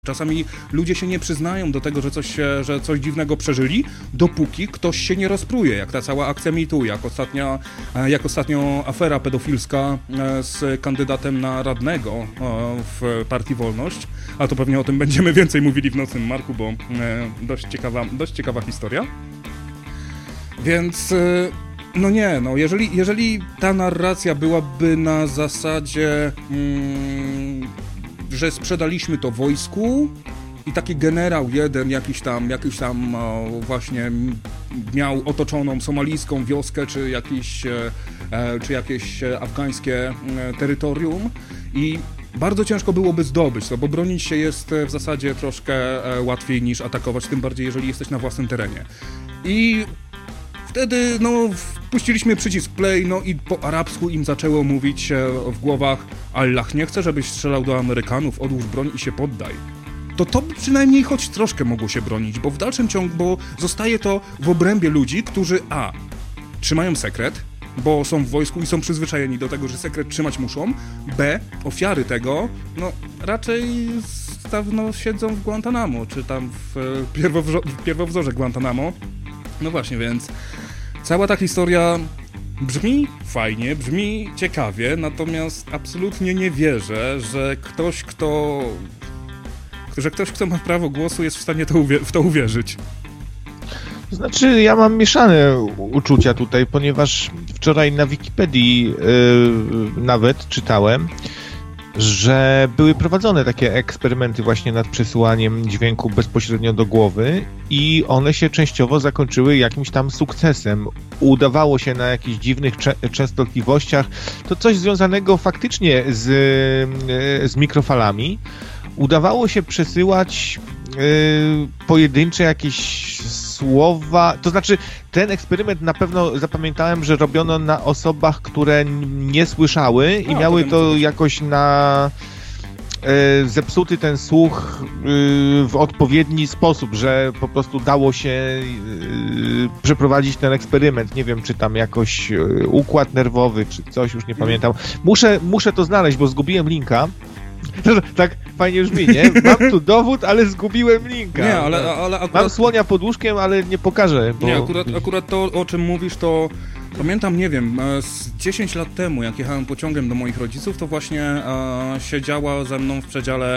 Czasami ludzie się nie przyznają do tego, że coś dziwnego przeżyli, dopóki ktoś się nie rozpruje, jak ta cała akcja MeToo, jak ostatnio afera pedofilska z kandydatem na radnego w Partii Wolność, a to pewnie o tym będziemy więcej mówili w Nocnym Marku, bo dość ciekawa historia. Więc jeżeli ta narracja byłaby na zasadzie że sprzedaliśmy to wojsku i taki generał jeden jakiś tam właśnie miał otoczoną somalijską wioskę czy jakieś afgańskie terytorium i bardzo ciężko byłoby zdobyć to, bo bronić się jest w zasadzie troszkę łatwiej niż atakować, tym bardziej jeżeli jesteś na własnym terenie. I wtedy wpuściliśmy przycisk play, i po arabsku im zaczęło mówić w głowach: Allah nie chce, żebyś strzelał do Amerykanów, odłóż broń i się poddaj. To by przynajmniej choć troszkę mogło się bronić, bo w dalszym ciągu, bo zostaje to w obrębie ludzi, którzy a. trzymają sekret, bo są w wojsku i są przyzwyczajeni do tego, że sekret trzymać muszą, b. ofiary tego, raczej dawno siedzą w Guantanamo, czy tam w pierwowzorze Guantanamo. No właśnie, więc cała ta historia brzmi fajnie, brzmi ciekawie, natomiast absolutnie nie wierzę, że ktoś, kto ma prawo głosu, jest w stanie w to uwierzyć. Znaczy, ja mam mieszane uczucia tutaj, ponieważ wczoraj na Wikipedii nawet czytałem, że były prowadzone takie eksperymenty właśnie nad przesyłaniem dźwięku bezpośrednio do głowy i one się częściowo zakończyły jakimś tam sukcesem. Udawało się na jakichś dziwnych częstotliwościach, to coś związanego faktycznie z mikrofalami. Udawało się przesyłać pojedyncze jakieś słowa, to znaczy ten eksperyment na pewno zapamiętałem, że robiono na osobach, które nie słyszały i miały to jakoś na zepsuty ten słuch w odpowiedni sposób, że po prostu dało się przeprowadzić ten eksperyment. Nie wiem, czy tam jakoś układ nerwowy, czy coś, już nie pamiętam. Muszę to znaleźć, bo zgubiłem linka. Tak fajnie brzmi, nie? Mam tu dowód, ale zgubiłem linka. Nie, ale akurat... Mam słonia pod łóżkiem, ale nie pokażę. Bo... Nie, akurat to, o czym mówisz, to pamiętam, nie wiem, z 10 lat temu, jak jechałem pociągiem do moich rodziców, to właśnie siedziała ze mną w przedziale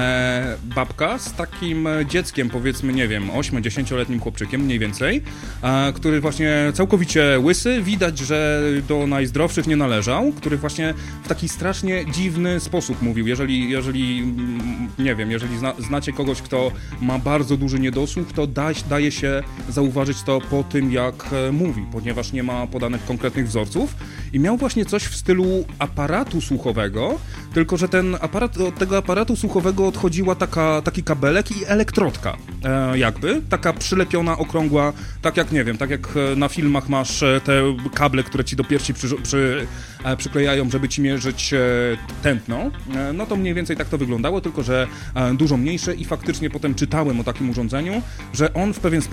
babka z takim dzieckiem, powiedzmy, nie wiem, 8-10-letnim chłopczykiem mniej więcej, który właśnie całkowicie łysy, widać, że do najzdrowszych nie należał, który właśnie w taki strasznie dziwny sposób mówił. Jeżeli nie wiem, jeżeli znacie kogoś, kto ma bardzo duży niedosłuch, to daje się zauważyć to po tym, jak mówi, ponieważ nie ma podanych konkretnych wzorców i miał właśnie coś w stylu aparatu słuchowego, tylko że od tego aparatu słuchowego odchodziła taki kabelek i elektrodka taka przylepiona, okrągła, tak jak, nie wiem, tak jak na filmach masz te kable, które ci do piersi przyklejają, żeby ci mierzyć tętno, to mniej więcej tak to wyglądało, tylko że dużo mniejsze i faktycznie potem czytałem o takim urządzeniu, że on w pewien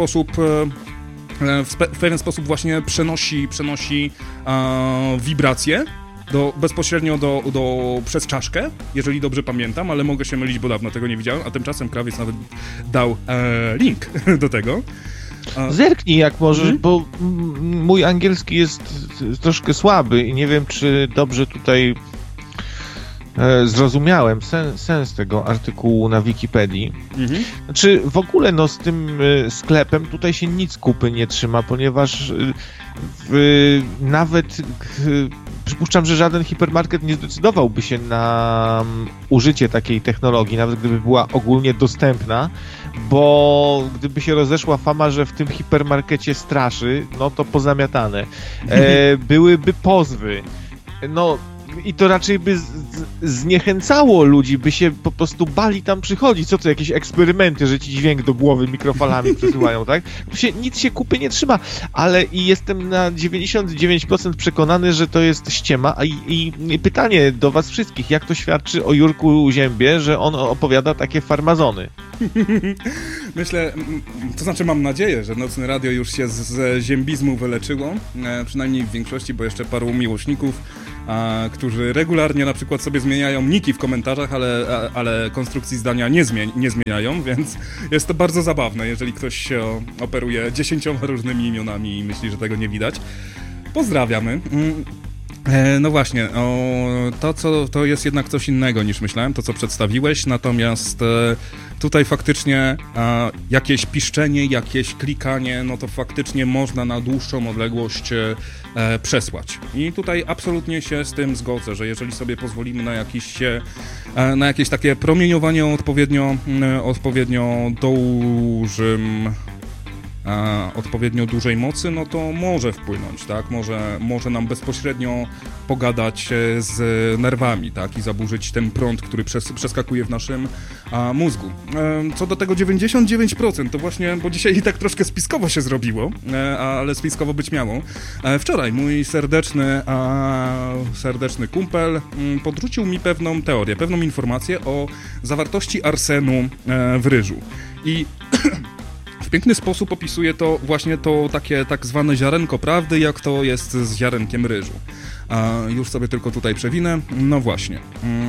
sposób właśnie przenosi wibracje bezpośrednio przez czaszkę, jeżeli dobrze pamiętam, ale mogę się mylić, bo dawno tego nie widziałem, a tymczasem krawiec nawet dał link do tego. Zerknij jak możesz, bo mój angielski jest troszkę słaby i nie wiem, czy dobrze tutaj zrozumiałem sens tego artykułu na Wikipedii. Znaczy w ogóle z tym sklepem tutaj się nic kupy nie trzyma, ponieważ nawet przypuszczam, że żaden hipermarket nie zdecydowałby się na użycie takiej technologii, nawet gdyby była ogólnie dostępna, bo gdyby się rozeszła fama, że w tym hipermarkecie straszy, to pozamiatane. Byłyby pozwy. I to raczej by zniechęcało ludzi, by się po prostu bali tam przychodzić. Co to, jakieś eksperymenty, że ci dźwięk do głowy mikrofalami przesyłają, tak? Nic się kupy nie trzyma, ale i jestem na 99% przekonany, że to jest ściema. I pytanie do was wszystkich, jak to świadczy o Jurku Ziębie, że on opowiada takie farmazony? Myślę, to znaczy mam nadzieję, że Nocne Radio już się z ziębizmu wyleczyło, przynajmniej w większości, bo jeszcze paru miłośników, którzy regularnie na przykład sobie zmieniają niki w komentarzach, ale konstrukcji zdania nie zmieniają, więc jest to bardzo zabawne, jeżeli ktoś się operuje 10 różnymi imionami i myśli, że tego nie widać. Pozdrawiamy. No właśnie, to jest jednak coś innego niż myślałem, to co przedstawiłeś, natomiast tutaj faktycznie jakieś piszczenie, jakieś klikanie, no to faktycznie można na dłuższą odległość przesłać. I tutaj absolutnie się z tym zgodzę, że jeżeli sobie pozwolimy na jakieś takie promieniowanie odpowiednio odpowiednio dużej mocy, no to może wpłynąć, tak? Może nam bezpośrednio pogadać z nerwami, tak? I zaburzyć ten prąd, który przeskakuje w naszym mózgu. Co do tego 99%, to właśnie, bo dzisiaj i tak troszkę spiskowo się zrobiło, ale spiskowo być miało. Wczoraj mój serdeczny kumpel podrzucił mi pewną teorię, pewną informację o zawartości arsenu w ryżu. I w piękny sposób opisuje to właśnie to takie tak zwane ziarenko prawdy, jak to jest z ziarenkiem ryżu. Już sobie tylko tutaj przewinę. No właśnie.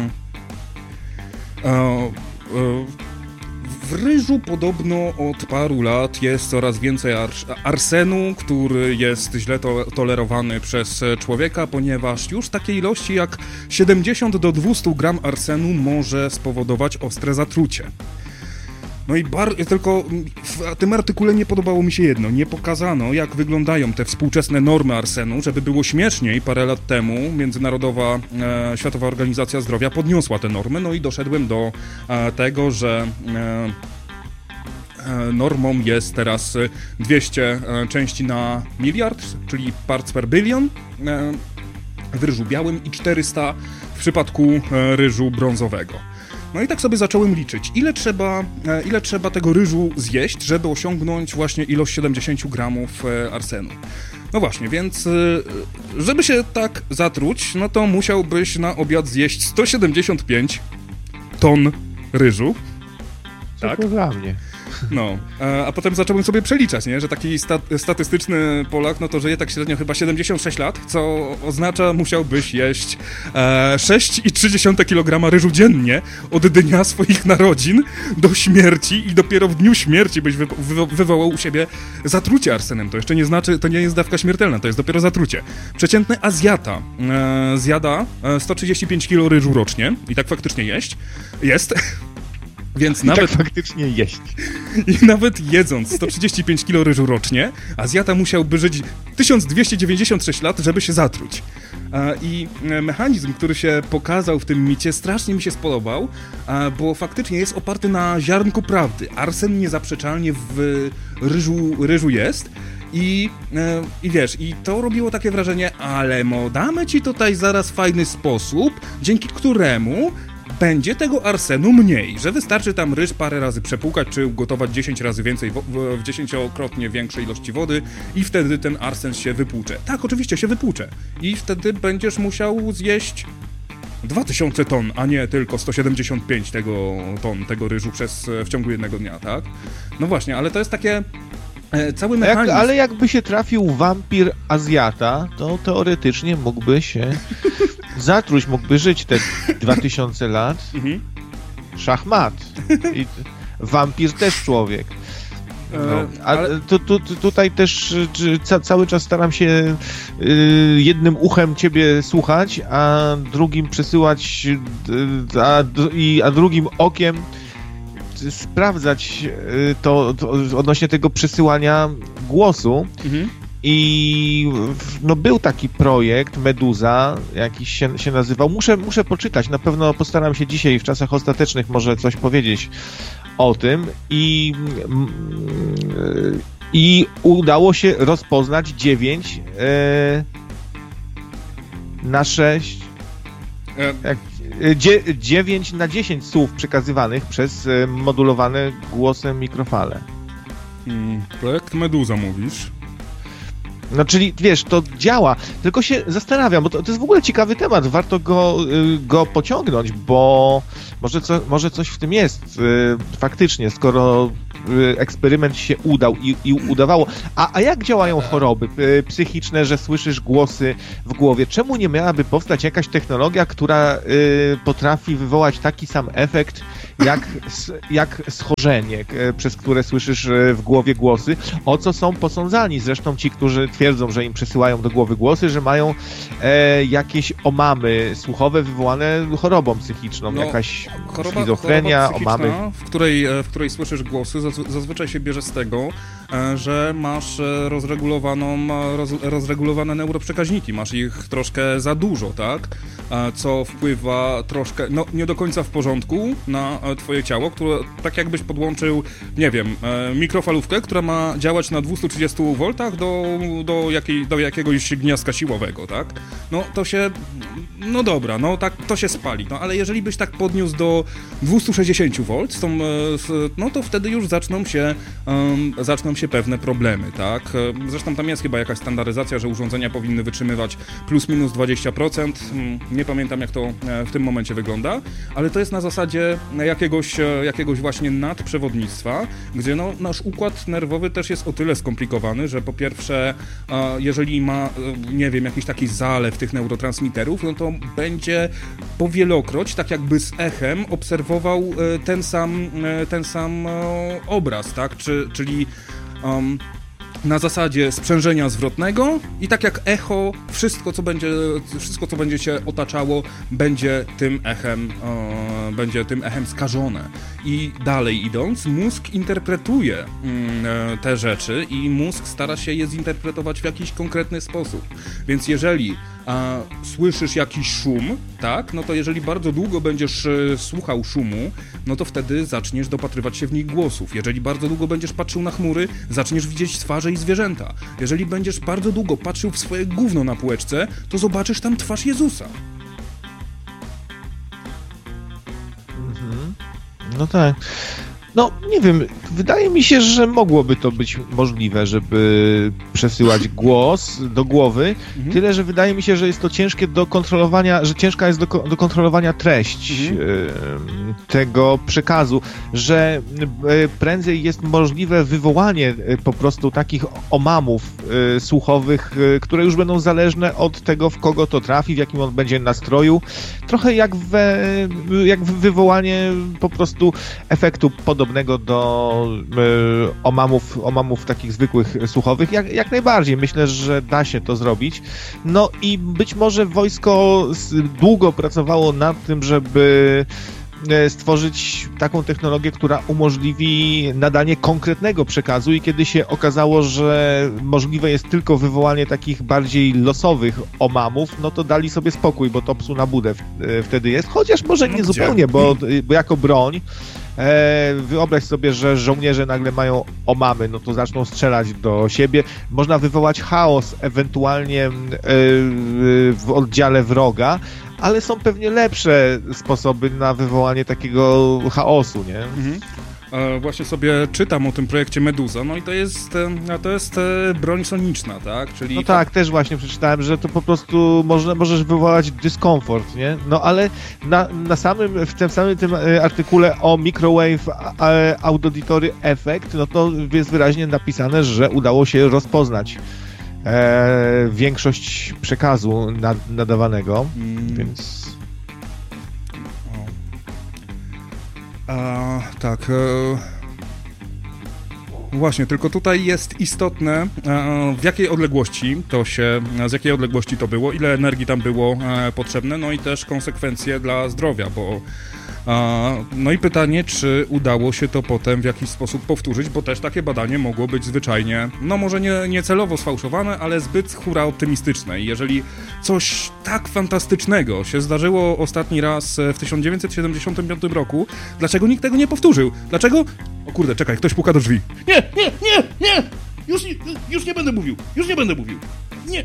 W ryżu podobno od paru lat jest coraz więcej arsenu, który jest źle tolerowany przez człowieka, ponieważ już takie ilości jak 70 do 200 gram arsenu może spowodować ostre zatrucie. No i tylko w tym artykule nie podobało mi się jedno. Nie pokazano, jak wyglądają te współczesne normy arsenu. Żeby było śmieszniej, parę lat temu Międzynarodowa Światowa Organizacja Zdrowia podniosła te normy, no i doszedłem do tego, że normą jest teraz 200 części na miliard, czyli parts per billion w ryżu białym i 400 w przypadku ryżu brązowego. No i tak sobie zacząłem liczyć, ile trzeba tego ryżu zjeść, żeby osiągnąć właśnie ilość 70 gramów arsenu. No właśnie, więc żeby się tak zatruć, no to musiałbyś na obiad zjeść 175 ton ryżu. Tak? To dla mnie. No, a potem zacząłem sobie przeliczać, nie? Że taki statystyczny Polak, no to żyje tak średnio chyba 76 lat, co oznacza, musiałbyś jeść 6,3 kg ryżu dziennie od dnia swoich narodzin do śmierci i dopiero w dniu śmierci byś wywołał u siebie zatrucie arsenem. To jeszcze nie znaczy, to nie jest dawka śmiertelna, to jest dopiero zatrucie. Przeciętny Azjata zjada 135 kg ryżu rocznie i tak faktycznie jest. Więc nawet tak faktycznie jeść. I nawet jedząc 135 kg ryżu rocznie, Azjata musiałby żyć 1296 lat, żeby się zatruć. I mechanizm, który się pokazał w tym micie, strasznie mi się spodobał, bo faktycznie jest oparty na ziarnku prawdy. Arsen niezaprzeczalnie w ryżu jest. I wiesz, i to robiło takie wrażenie, ale damy ci tutaj zaraz fajny sposób, dzięki któremu będzie tego arsenu mniej, że wystarczy tam ryż parę razy przepłukać, czy ugotować 10 razy więcej w 10-krotnie większej ilości wody i wtedy ten arsen się wypłucze. Tak, oczywiście się wypłucze. I wtedy będziesz musiał zjeść 2000 ton, a nie tylko 175 ton tego ryżu w ciągu jednego dnia, tak? No właśnie, ale to jest takie cały mechanizm. Ale jakby się trafił wampir Azjata, to teoretycznie mógłby się zatruć, mógłby żyć te 2000 lat. Szachmat. I wampir też człowiek. Tutaj też cały czas staram się jednym uchem ciebie słuchać, a drugim przesyłać, a drugim okiem sprawdzać to odnośnie tego przesyłania głosu. I no, był taki projekt Meduza, jakiś się nazywał. Muszę poczytać, na pewno postaram się dzisiaj w czasach ostatecznych może coś powiedzieć o tym. I udało się rozpoznać 9 na 6 9 na 10 słów przekazywanych przez modulowane głosem mikrofale. Projekt Meduza mówisz? No czyli, wiesz, to działa, tylko się zastanawiam, bo to jest w ogóle ciekawy temat, warto go pociągnąć, bo może coś w tym jest faktycznie, skoro eksperyment się udał i udawało. A jak działają choroby psychiczne, że słyszysz głosy w głowie? Czemu nie miałaby powstać jakaś technologia, która potrafi wywołać taki sam efekt jak schorzenie, przez które słyszysz w głowie głosy, o co są posądzani zresztą ci, którzy twierdzą, że im przesyłają do głowy głosy, że mają jakieś omamy słuchowe wywołane chorobą psychiczną, jakaś schizofrenia, omamy. W której słyszysz głosy, zazwyczaj się bierze z tego, że masz rozregulowane neuroprzekaźniki, masz ich troszkę za dużo, tak? Co wpływa troszkę, nie do końca w porządku na twoje ciało, które tak jakbyś podłączył, nie wiem, mikrofalówkę, która ma działać na 230 V do jakiegoś gniazdka siłowego, tak? Tak, to się spali, ale jeżeli byś tak podniósł do 260 V, to wtedy już zaczną się pewne problemy, tak? Zresztą tam jest chyba jakaś standaryzacja, że urządzenia powinny wytrzymywać plus minus 20%, nie pamiętam jak to w tym momencie wygląda, ale to jest na zasadzie jakiegoś właśnie nadprzewodnictwa, gdzie nasz układ nerwowy też jest o tyle skomplikowany, że po pierwsze, jeżeli ma, nie wiem, jakiś taki zalew tych neurotransmiterów, to będzie powielokroć, tak jakby z echem obserwował ten sam obraz, tak? Czyli na zasadzie sprzężenia zwrotnego i tak jak echo, wszystko co będzie cię otaczało, będzie tym echem skażone. I dalej idąc, mózg interpretuje te rzeczy i mózg stara się je zinterpretować w jakiś konkretny sposób. Więc jeżeli słyszysz jakiś szum, tak, to jeżeli bardzo długo będziesz słuchał szumu, to wtedy zaczniesz dopatrywać się w nich głosów. Jeżeli bardzo długo będziesz patrzył na chmury, zaczniesz widzieć twarze i zwierzęta. Jeżeli będziesz bardzo długo patrzył w swoje gówno na półeczce, to zobaczysz tam twarz Jezusa. No tak. Nie wiem, wydaje mi się, że mogłoby to być możliwe, żeby przesyłać głos do głowy, tyle, że wydaje mi się, że jest to ciężkie do kontrolowania, że ciężka jest do kontrolowania treść tego przekazu, że prędzej jest możliwe wywołanie po prostu takich omamów słuchowych, które już będą zależne od tego, w kogo to trafi, w jakim on będzie nastroju, trochę jak wywołanie po prostu efektu podobnego do omamów takich zwykłych słuchowych, jak najbardziej. Myślę, że da się to zrobić. I być może wojsko długo pracowało nad tym, żeby stworzyć taką technologię, która umożliwi nadanie konkretnego przekazu i kiedy się okazało, że możliwe jest tylko wywołanie takich bardziej losowych omamów, to dali sobie spokój, bo to psu na budę wtedy jest, chociaż może nie zupełnie, bo jako broń wyobraź sobie, że żołnierze nagle mają omamy, to zaczną strzelać do siebie. Można wywołać chaos ewentualnie w oddziale wroga, ale są pewnie lepsze sposoby na wywołanie takiego chaosu, nie? Właśnie sobie czytam o tym projekcie Meduza, i to jest broń soniczna, tak? Czyli tak, też właśnie przeczytałem, że to po prostu możesz wywołać dyskomfort, nie? Ale w tym samym artykule o Microwave Auditory Effect, to jest wyraźnie napisane, że udało się rozpoznać większość przekazu nadawanego, więc... Tak. Właśnie, tylko tutaj jest istotne, z jakiej odległości to było, ile energii tam było potrzebne, i też konsekwencje dla zdrowia, bo i pytanie, czy udało się to potem w jakiś sposób powtórzyć, bo też takie badanie mogło być zwyczajnie, może nie celowo sfałszowane, ale zbyt hura optymistyczne. I jeżeli coś tak fantastycznego się zdarzyło ostatni raz w 1975 roku, dlaczego nikt tego nie powtórzył? Dlaczego? O kurde, czekaj, ktoś puka do drzwi. Nie! Już nie będę mówił! Nie!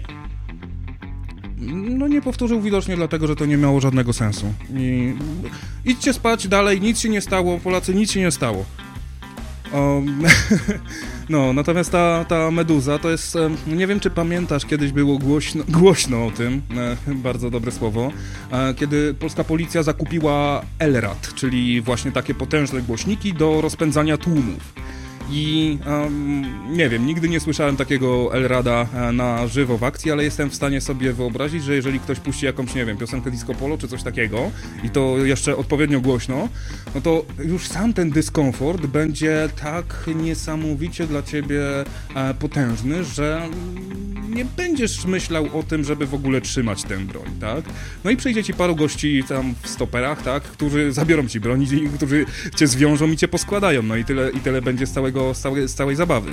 Nie powtórzył widocznie dlatego, że to nie miało żadnego sensu. Idźcie spać dalej, nic się nie stało, Polacy, nic się nie stało. No, natomiast ta meduza to jest, nie wiem czy pamiętasz, kiedyś było głośno o tym, bardzo dobre słowo, kiedy polska policja zakupiła LRAD, czyli właśnie takie potężne głośniki do rozpędzania tłumów. I nie wiem, nigdy nie słyszałem takiego LRADa na żywo w akcji, ale jestem w stanie sobie wyobrazić, że jeżeli ktoś puści jakąś, nie wiem, piosenkę disco polo czy coś takiego i to jeszcze odpowiednio głośno, no to już sam ten dyskomfort będzie tak niesamowicie dla ciebie potężny, że nie będziesz myślał o tym, żeby w ogóle trzymać tę broń, tak? No i przyjdzie ci paru gości tam w stoperach, tak? Którzy zabiorą ci broń i którzy cię zwiążą i cię poskładają, no i tyle będzie z całej zabawy.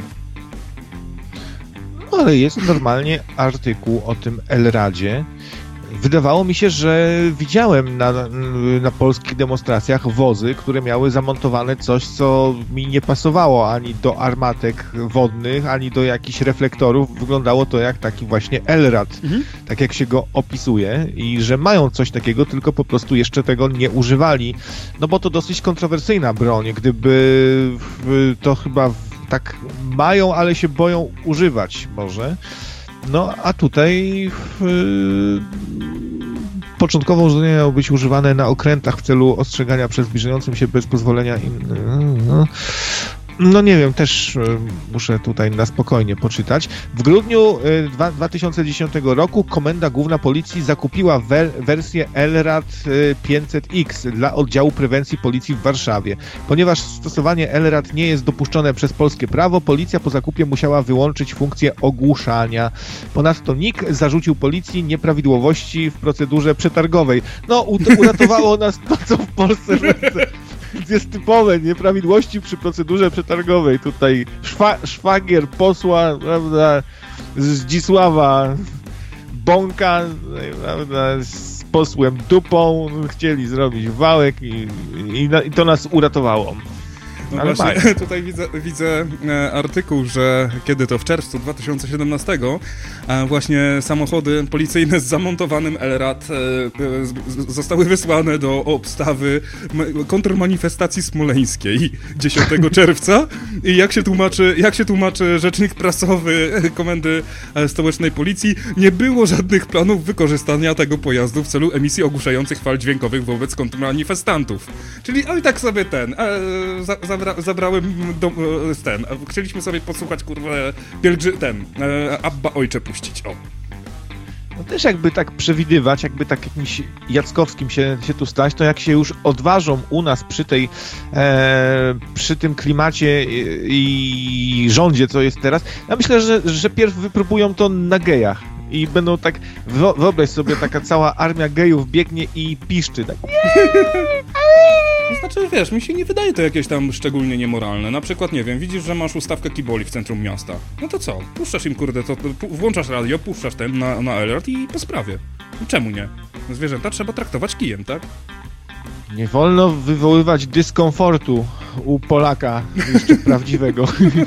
Ale jest normalnie artykuł o tym LRADzie. Wydawało mi się, że widziałem na polskich demonstracjach wozy, które miały zamontowane coś, co mi nie pasowało ani do armatek wodnych, ani do jakichś reflektorów. Wyglądało to jak taki właśnie LRAD, tak jak się go opisuje, i że mają coś takiego, tylko po prostu jeszcze tego nie używali. No bo to dosyć kontrowersyjna broń. Gdyby to chyba tak mają, ale się boją używać może. No, a tutaj początkowo urządzenie miało być używane na okrętach w celu ostrzegania przed zbliżającym się bez pozwolenia No nie wiem, też muszę tutaj na spokojnie poczytać. W grudniu 2010 roku Komenda Główna Policji zakupiła wersję LRAD 500X dla oddziału prewencji policji w Warszawie. Ponieważ stosowanie LRAD nie jest dopuszczone przez polskie prawo, policja po zakupie musiała wyłączyć funkcję ogłuszania. Ponadto NIK zarzucił policji nieprawidłowości w procedurze przetargowej. No, uratowało nas to, co w Polsce jest typowe, nieprawidłowości przy procedurze przetargowej. Tutaj szwagier posła, prawda, Zdzisława Bąka, prawda, z posłem Dupą chcieli zrobić wałek i to nas uratowało. No ale właśnie, tutaj widzę artykuł, że kiedy to w czerwcu 2017 właśnie samochody policyjne z zamontowanym LRAD zostały wysłane do obstawy kontrmanifestacji smoleńskiej 10 czerwca i jak się tłumaczy rzecznik prasowy Komendy Stołecznej Policji, nie było żadnych planów wykorzystania tego pojazdu w celu emisji ogłuszających fal dźwiękowych wobec kontrmanifestantów. Czyli oj tak sobie zabrałem chcieliśmy sobie posłuchać, kurwa, Abba Ojcze puścić, o. No też jakby tak przewidywać, jakby tak jakimś Jackowskim się tu stać, to jak się już odważą u nas przy tym klimacie i rządzie, co jest teraz, ja myślę, że pierw wypróbują to na gejach. I będą tak, wyobraź sobie, taka cała armia gejów biegnie i piszczy, tak. To znaczy, wiesz, mi się nie wydaje to jakieś tam szczególnie niemoralne. Na przykład, nie wiem, widzisz, że masz ustawkę kiboli w centrum miasta. No to co? Puszczasz im, kurde, włączasz radio, puszczasz na alert i po sprawie. Czemu nie? Zwierzęta trzeba traktować kijem, tak? Nie wolno wywoływać dyskomfortu u Polaka jeszcze prawdziwego.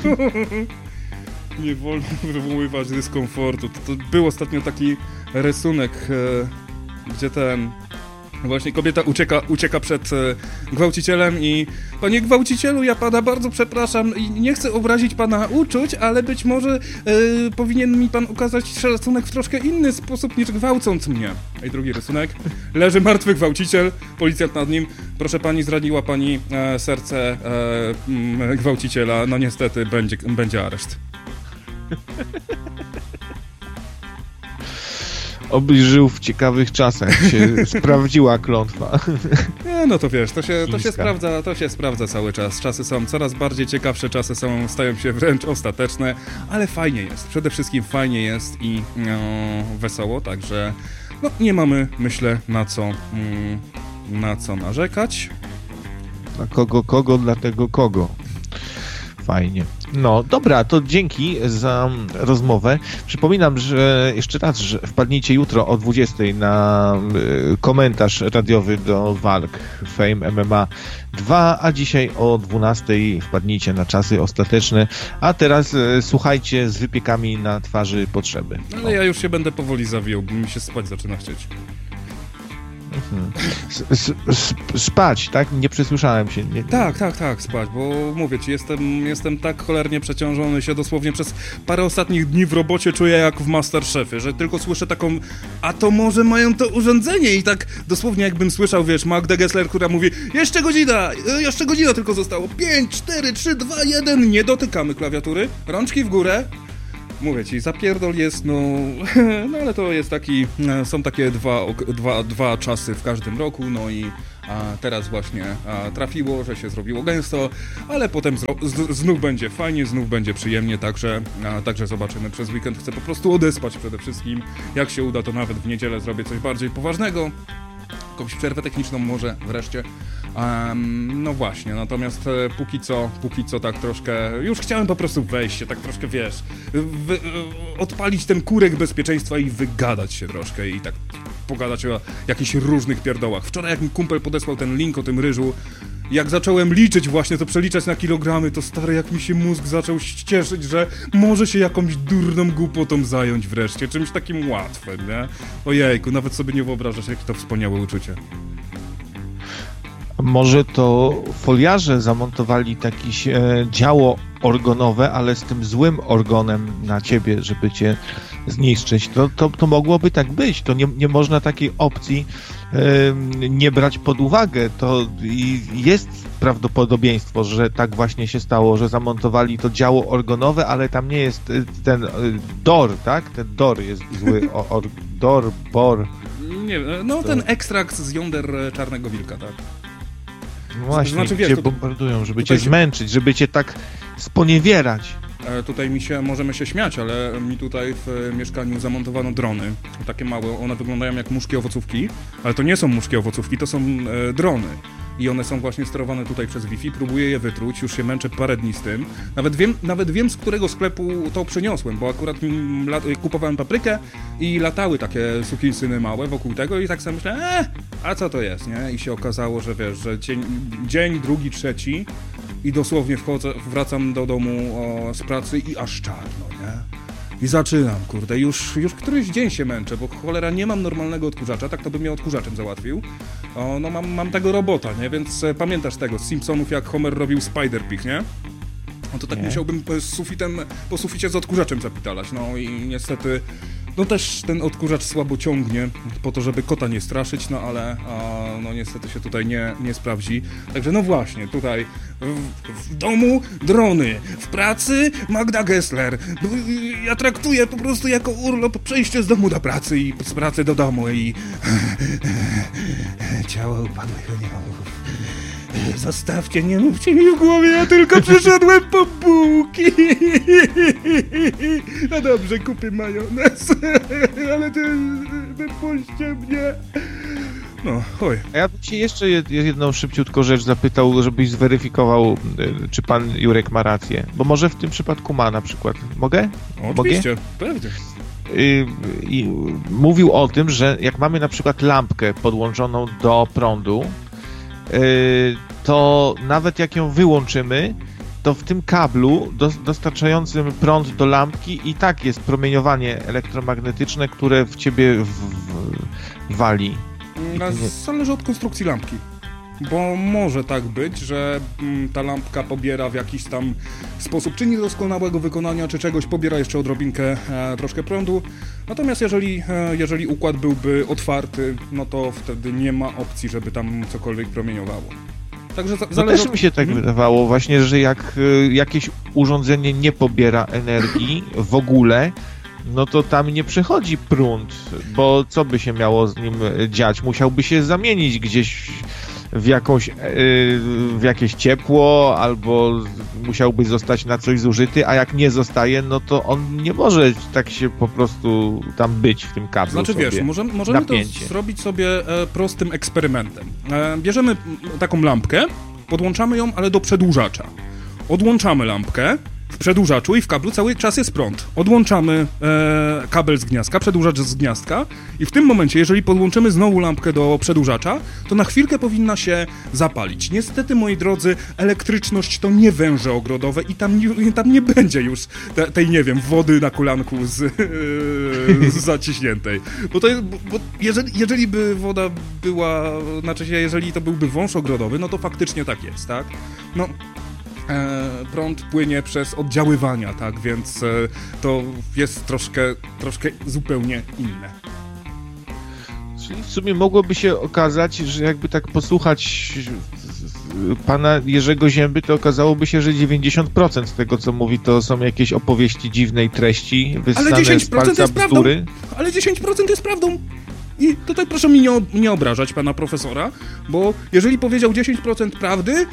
Nie wolno wywoływać dyskomfortu. To był ostatnio taki rysunek, gdzie właśnie kobieta ucieka przed gwałcicielem i panie gwałcicielu, ja pana bardzo przepraszam i nie chcę obrazić pana uczuć, ale być może powinien mi pan okazać szacunek w troszkę inny sposób niż gwałcąc mnie. I drugi rysunek. Leży martwy gwałciciel, policjant nad nim. Proszę pani, zraniła pani serce gwałciciela. No niestety będzie areszt. Obyś żył w ciekawych czasach, się sprawdziła klątwa. Nie, no to wiesz, to się sprawdza cały czas. Czasy są coraz bardziej ciekawsze, stają się wręcz ostateczne, ale fajnie jest. Przede wszystkim fajnie jest i wesoło, także no, nie mamy, myślę, na co narzekać. Na kogo, dlatego kogo. Fajnie. No, dobra, to dzięki za rozmowę. Przypominam, że jeszcze raz, że wpadnijcie jutro o 20:00 na komentarz radiowy do walk Fame MMA 2, a dzisiaj o 12:00 wpadnijcie na czasy ostateczne, a teraz słuchajcie z wypiekami na twarzy potrzeby. Ale ja już się będę powoli zawijał, bo mi się spać zaczyna chcieć. Spać, tak? Nie przesłyszałem się. Tak, spać, bo mówię ci, jestem tak cholernie przeciążony, się dosłownie przez parę ostatnich dni w robocie czuję jak w MasterChefie, że tylko słyszę taką, a to może mają to urządzenie i tak dosłownie jakbym słyszał, wiesz, Magdę Gessler, która mówi, jeszcze godzina tylko zostało, 5, 4, 3, 2, 1, nie dotykamy klawiatury, rączki w górę. Mówię ci, zapierdol jest, no ale to jest taki, są takie dwa czasy w każdym roku, no i teraz właśnie trafiło, że się zrobiło gęsto, ale potem znów będzie fajnie, znów będzie przyjemnie, także zobaczymy. Przez weekend chcę po prostu odespać przede wszystkim. Jak się uda, to nawet w niedzielę zrobię coś bardziej poważnego. Jakąś przerwę techniczną może wreszcie. No właśnie, natomiast póki co tak troszkę, już chciałem po prostu wejść się, tak troszkę, wiesz, odpalić ten kurek bezpieczeństwa i wygadać się troszkę i tak pogadać o jakichś różnych pierdołach. Wczoraj jak mi kumpel podesłał ten link o tym ryżu, jak zacząłem liczyć właśnie, to przeliczać na kilogramy, to stary, jak mi się mózg zaczął cieszyć, że może się jakąś durną głupotą zająć wreszcie, czymś takim łatwym, nie? Ojejku, nawet sobie nie wyobrażasz, jakie to wspaniałe uczucie. Może to foliarze zamontowali jakieś działo organowe, ale z tym złym organem na ciebie, żeby cię zniszczyć. To mogłoby tak być. To nie można takiej opcji nie brać pod uwagę. To jest prawdopodobieństwo, że tak właśnie się stało, że zamontowali to działo organowe, ale tam nie jest ten DOR, tak? Ten DOR jest zły. Bor. Nie wiem, no ten ekstrakt z jąder czarnego wilka, tak? No właśnie, znaczy, wiesz, cię bombardują, żeby cię zmęczyć, żeby cię tak sponiewierać. Tutaj możemy się śmiać, ale mi tutaj w mieszkaniu zamontowano drony, takie małe, one wyglądają jak muszki owocówki, ale to nie są muszki owocówki, to są drony. I one są właśnie sterowane tutaj przez Wi-Fi, próbuję je wytruć, już się męczę parę dni z tym. Nawet wiem, z którego sklepu to przyniosłem, bo akurat kupowałem paprykę i latały takie sukinsyny małe wokół tego i tak sobie myślę, a co to jest, nie? I się okazało, że wiesz, że dzień, drugi, trzeci i dosłownie wracam do domu z pracy i aż czarno, nie? I zaczynam, kurde, już któryś dzień się męczę, bo cholera nie mam normalnego odkurzacza, tak to bym mnie odkurzaczem załatwił. No mam tego robota, nie? Więc pamiętasz tego z Simpsonów, jak Homer robił Spider-Pig, nie? No to tak nie. Musiałbym po suficie z odkurzaczem zapitalać, no i niestety, no też ten odkurzacz słabo ciągnie po to, żeby kota nie straszyć, no ale no niestety się tutaj nie sprawdzi. Także no właśnie, tutaj w domu drony, w pracy Magda Gessler. No, ja traktuję po prostu jako urlop przejście z domu do pracy i z pracy do domu i ciało upadłych aniołów. Zostawcie, nie mówcie mi w głowie, ja tylko przyszedłem po bułki. No dobrze, kupię majonez, ale wypuśćcie mnie. No, oj. A ja bym się jeszcze jedną szybciutko rzecz zapytał, żebyś zweryfikował, czy pan Jurek ma rację. Bo może w tym przypadku ma na przykład. Mogę? Oczywiście, pewnie. I mówił o tym, że jak mamy na przykład lampkę podłączoną do prądu, to nawet jak ją wyłączymy, to w tym kablu dostarczającym prąd do lampki i tak jest promieniowanie elektromagnetyczne, które w ciebie wali. Zależy od konstrukcji lampki. Bo może tak być, że ta lampka pobiera w jakiś tam sposób, czy niedoskonałego wykonania, czy czegoś, pobiera jeszcze odrobinkę troszkę prądu. Natomiast jeżeli układ byłby otwarty, no to wtedy nie ma opcji, żeby tam cokolwiek promieniowało. Także też mi się tak wydawało właśnie, że jak jakieś urządzenie nie pobiera energii w ogóle, no to tam nie przechodzi prąd, bo co by się miało z nim dziać? Musiałby się zamienić gdzieś w jakieś ciepło, albo musiałby zostać na coś zużyty, a jak nie zostaje, no to on nie może tak się po prostu tam być w tym kablu. Znaczy wiesz, możemy to zrobić sobie prostym eksperymentem. Bierzemy taką lampkę, podłączamy ją, ale do przedłużacza. Odłączamy lampkę, w przedłużaczu i w kablu cały czas jest prąd. Odłączamy kabel z gniazdka, przedłużacz z gniazdka i w tym momencie, jeżeli podłączymy znowu lampkę do przedłużacza, to na chwilkę powinna się zapalić. Niestety, moi drodzy, elektryczność to nie węże ogrodowe i tam nie będzie już tej, nie wiem, wody na kolanku z zaciśniętej. Bo to jest, bo jeżeli by woda była, znaczy się, jeżeli to byłby wąż ogrodowy, no to faktycznie tak jest, tak? No, prąd płynie przez oddziaływania, tak, więc to jest troszkę zupełnie inne. Czyli w sumie mogłoby się okazać, że jakby tak posłuchać pana Jerzego Zięby, to okazałoby się, że 90% z tego, co mówi, to są jakieś opowieści dziwnej treści, wyssane z palca bzdury. Ale 10% jest prawdą. I tutaj proszę mi nie obrażać pana profesora, bo jeżeli powiedział 10% prawdy,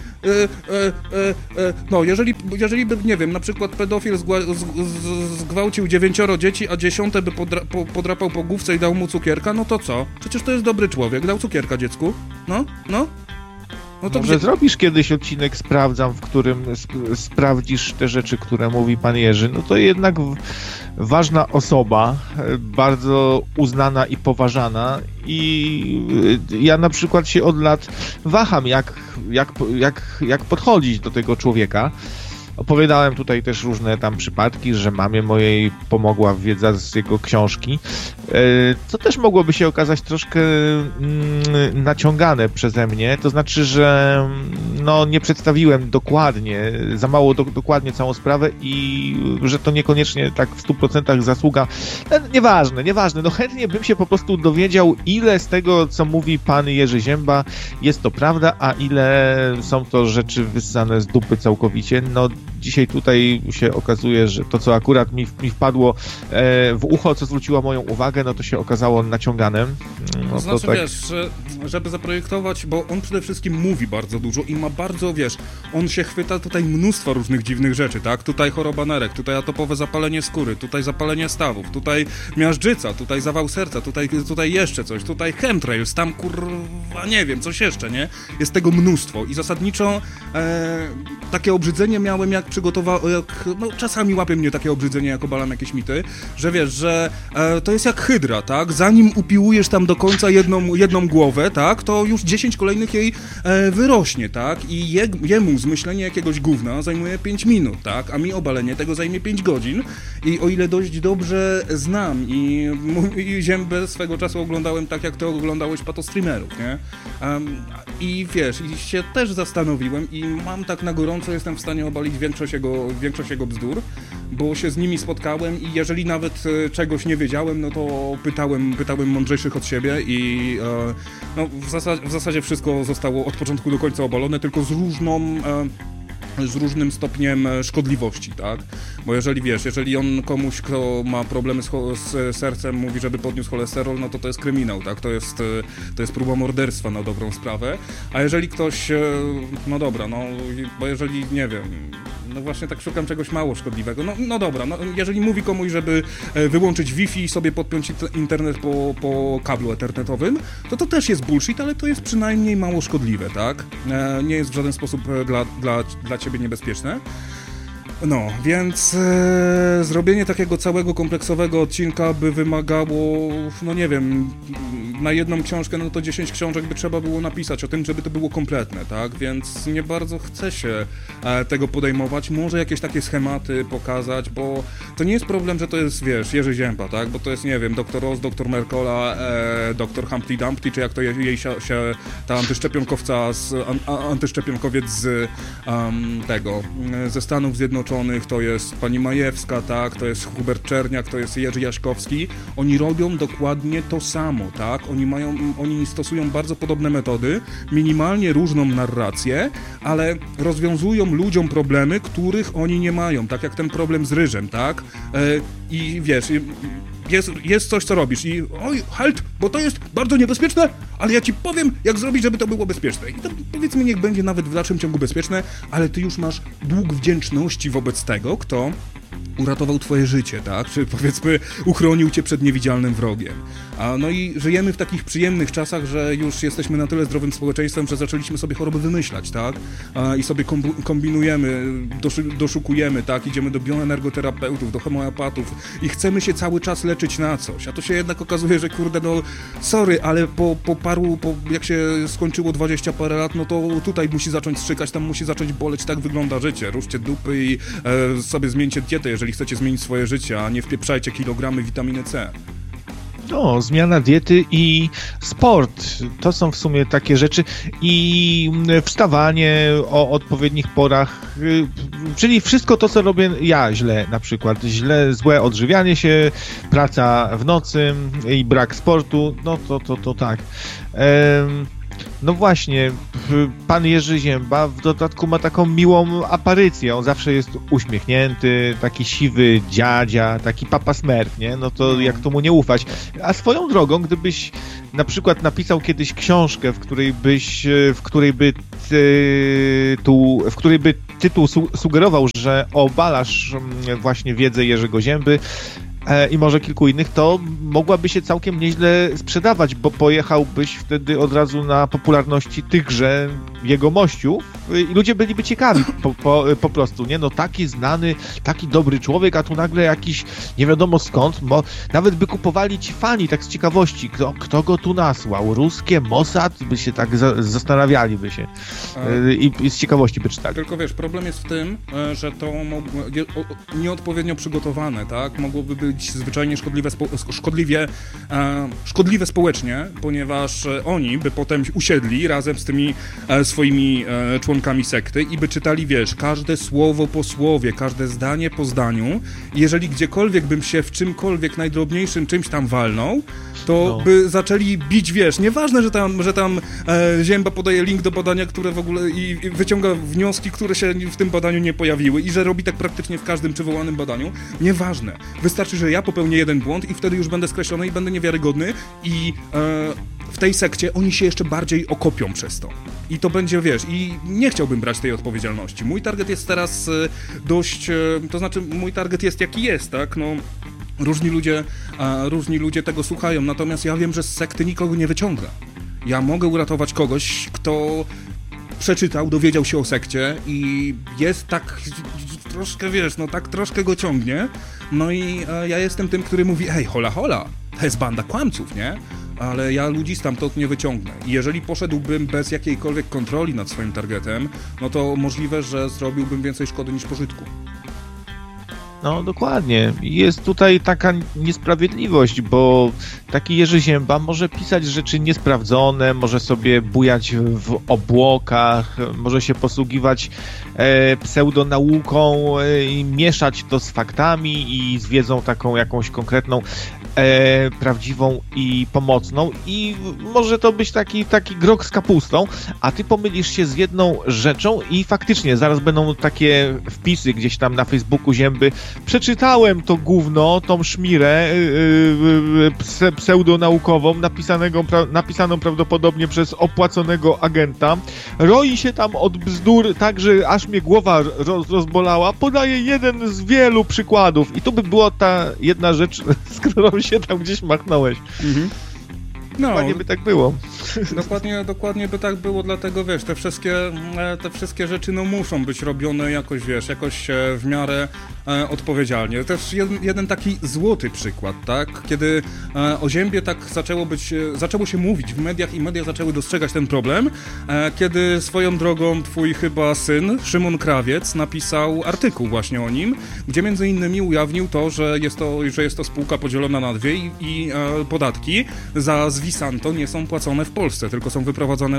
no jeżeli by, nie wiem, na przykład pedofil zgwałcił 9 dzieci, a 10 by podrapał po główce i dał mu cukierka, no to co? Przecież to jest dobry człowiek, dał cukierka dziecku. No to może zrobisz kiedyś odcinek Sprawdzam, w którym sprawdzisz te rzeczy, które mówi pan Jerzy. No to jednak ważna osoba, bardzo uznana i poważana i ja na przykład się od lat waham, jak podchodzić do tego człowieka. Opowiadałem tutaj też różne tam przypadki, że mamie mojej pomogła wiedza z jego książki, co też mogłoby się okazać troszkę naciągane przeze mnie, to znaczy, że no nie przedstawiłem dokładnie, za mało dokładnie całą sprawę i że to niekoniecznie tak w 100% zasługa. Nieważne, no chętnie bym się po prostu dowiedział, ile z tego, co mówi pan Jerzy Zięba, jest to prawda, a ile są to rzeczy wyssane z dupy całkowicie. No dzisiaj tutaj się okazuje, że to, co akurat mi wpadło w ucho, co zwróciło moją uwagę, no to się okazało naciąganem. No to znaczy, tak... wiesz, żeby zaprojektować, bo on przede wszystkim mówi bardzo dużo i ma bardzo, wiesz, on się chwyta tutaj mnóstwa różnych dziwnych rzeczy, tak? Tutaj choroba nerek, tutaj atopowe zapalenie skóry, tutaj zapalenie stawów, tutaj miażdżyca, tutaj zawał serca, tutaj jeszcze coś, tutaj chemtrails, tam kurwa, nie wiem, coś jeszcze, nie? Jest tego mnóstwo i zasadniczo takie obrzydzenie miałem, no czasami łapie mnie takie obrzydzenie, jak obalam jakieś mity, że wiesz, że to jest jak hydra, tak? Zanim upiłujesz tam do końca jedną głowę, tak? To już 10 kolejnych jej wyrośnie, tak? I jemu zmyślenie jakiegoś gówna zajmuje 5 minut, tak? A mi obalenie tego zajmie 5 godzin i o ile dość dobrze znam i Ziębę swego czasu oglądałem tak, jak ty oglądałeś patostreamerów, nie? I wiesz, i się też zastanowiłem i mam tak na gorąco, jestem w stanie obalić większość jego bzdur, bo się z nimi spotkałem i jeżeli nawet czegoś nie wiedziałem, no to pytałem mądrzejszych od siebie i no, w zasadzie wszystko zostało od początku do końca obalone, tylko z różnym stopniem szkodliwości, tak? Bo jeżeli on komuś, kto ma problemy z sercem, mówi, żeby podniósł cholesterol, no to jest kryminał, tak? To jest próba morderstwa na dobrą sprawę, a jeżeli ktoś, no dobra, no, bo jeżeli, nie wiem, no właśnie tak szukam czegoś mało szkodliwego, no dobra, no jeżeli mówi komuś, żeby wyłączyć Wi-Fi i sobie podpiąć internet po kablu ethernetowym, to też jest bullshit, ale to jest przynajmniej mało szkodliwe, tak? Nie jest w żaden sposób dla ciebie niebezpieczne. No, więc zrobienie takiego całego kompleksowego odcinka by wymagało, no nie wiem, na jedną książkę, no to 10 książek by trzeba było napisać o tym, żeby to było kompletne, tak? Więc nie bardzo chce się tego podejmować. Może jakieś takie schematy pokazać, bo to nie jest problem, że to jest, wiesz, Jerzy Zięba, tak? Bo to jest, nie wiem, dr Ross, dr Mercola, dr Humpty Dumpty, czy jak to jej się ta antyszczepionkowiec ze Stanów Zjednoczonych, to jest pani Majewska, tak, to jest Hubert Czerniak, to jest Jerzy Jaśkowski. Oni robią dokładnie to samo, tak? Oni stosują bardzo podobne metody, minimalnie różną narrację, ale rozwiązują ludziom problemy, których oni nie mają, tak jak ten problem z ryżem, tak? I wiesz, jest coś, co robisz i oj, halt, bo to jest bardzo niebezpieczne, ale ja ci powiem, jak zrobić, żeby to było bezpieczne. I to powiedzmy, niech będzie nawet w dalszym ciągu bezpieczne, ale ty już masz dług wdzięczności wobec tego, kto uratował twoje życie, tak? Czy powiedzmy uchronił cię przed niewidzialnym wrogiem. No i żyjemy w takich przyjemnych czasach, że już jesteśmy na tyle zdrowym społeczeństwem, że zaczęliśmy sobie choroby wymyślać, tak? I sobie kombinujemy, doszukujemy, tak? Idziemy do bioenergoterapeutów, do homeopatów i chcemy się cały czas leczyć na coś. A to się jednak okazuje, że kurde, no sorry, ale jak się skończyło 20 parę lat, no to tutaj musi zacząć strzykać, tam musi zacząć boleć, tak wygląda życie. Ruszcie dupy i sobie zmieńcie dietę, jeżeli chcecie zmienić swoje życie, a nie wpieprzajcie kilogramy witaminy C. No, zmiana diety i sport, to są w sumie takie rzeczy i wstawanie o odpowiednich porach, czyli wszystko to, co robię ja źle, na przykład złe odżywianie się, praca w nocy i brak sportu, no to tak. No właśnie, pan Jerzy Zięba w dodatku ma taką miłą aparycję, on zawsze jest uśmiechnięty, taki siwy dziadzia, taki papa Smurf, nie? No to jak to mu nie ufać. A swoją drogą, gdybyś na przykład napisał kiedyś książkę, w której by tytuł sugerował, że obalasz właśnie wiedzę Jerzego Zięby, i może kilku innych, to mogłaby się całkiem nieźle sprzedawać, bo pojechałbyś wtedy od razu na popularności tychże jegomościów i ludzie byliby ciekawi po prostu, nie? No taki znany, taki dobry człowiek, a tu nagle jakiś nie wiadomo skąd, bo nawet by kupowali ci fani tak z ciekawości, kto go tu nasłał, ruskie, Mossad, by się tak zastanawialiby się i z ciekawości by czytali. Tylko wiesz, problem jest w tym, że to nieodpowiednio przygotowane, tak? Mogłoby być zwyczajnie szkodliwe społecznie, ponieważ oni by potem usiedli razem z tymi swoimi członkami sekty i by czytali, wiesz, każde słowo po słowie, każde zdanie po zdaniu. I jeżeli gdziekolwiek bym się w czymkolwiek najdrobniejszym czymś tam walnął, to by zaczęli bić, wiesz, nieważne, że tam Zięba podaje link do badania, które w ogóle i wyciąga wnioski, które się w tym badaniu nie pojawiły i że robi tak praktycznie w każdym przywołanym badaniu. Nieważne. Wystarczy, że ja popełnię jeden błąd i wtedy już będę skreślony i będę niewiarygodny i w tej sekcie oni się jeszcze bardziej okopią przez to. I to będzie, wiesz, i nie chciałbym brać tej odpowiedzialności. Mój target jest teraz dość, to znaczy mój target jest jaki jest, tak, no... Różni ludzie tego słuchają, natomiast ja wiem, że z sekty nikogo nie wyciągnę. Ja mogę uratować kogoś, kto przeczytał, dowiedział się o sekcie i jest tak troszkę, wiesz, no tak troszkę go ciągnie, no i ja jestem tym, który mówi, hej, hola, to jest banda kłamców, nie? Ale ja ludzi stamtąd nie wyciągnę. I jeżeli poszedłbym bez jakiejkolwiek kontroli nad swoim targetem, no to możliwe, że zrobiłbym więcej szkody niż pożytku. No dokładnie. Jest tutaj taka niesprawiedliwość, bo taki Jerzy Zięba może pisać rzeczy niesprawdzone, może sobie bujać w obłokach, może się posługiwać pseudonauką i mieszać to z faktami i z wiedzą taką jakąś konkretną, prawdziwą i pomocną i może to być taki grok z kapustą, a ty pomylisz się z jedną rzeczą i faktycznie zaraz będą takie wpisy gdzieś tam na Facebooku Zięby. Przeczytałem to gówno, tą szmirę pseudonaukową, napisaną prawdopodobnie przez opłaconego agenta. Roi się tam od bzdur, tak, że aż mnie głowa rozbolała. Podaję jeden z wielu przykładów. I to by była ta jedna rzecz, z którą się tam gdzieś machnąłeś. Mhm. No, dokładnie by tak było. Dokładnie by tak było, dlatego wiesz, te wszystkie rzeczy no muszą być robione jakoś, wiesz, w miarę odpowiedzialnie. Też jeden taki złoty przykład, tak? Kiedy o Ziębie tak zaczęło się mówić w mediach i media zaczęły dostrzegać ten problem, kiedy swoją drogą twój chyba syn, Szymon Krawiec, napisał artykuł właśnie o nim, gdzie między innymi ujawnił to, że jest to spółka podzielona na dwie i podatki za Zwisanto nie są płacone w Polsce, tylko są